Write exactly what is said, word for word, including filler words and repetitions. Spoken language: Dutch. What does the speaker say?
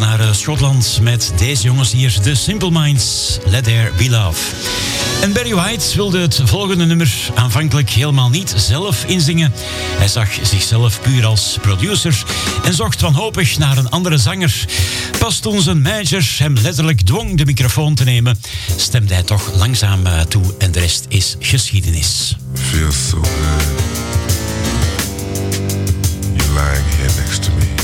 naar uh, Schotland met deze jongens hier, The Simple Minds, Let There Be Love. En Barry White wilde het volgende nummer aanvankelijk helemaal niet zelf inzingen. Hij zag zichzelf puur als producer en zocht wanhopig naar een andere zanger. Pas toen zijn manager hem letterlijk dwong de microfoon te nemen, stemde hij toch langzaam toe en de rest is geschiedenis. Feels so good. You're lying here next to me.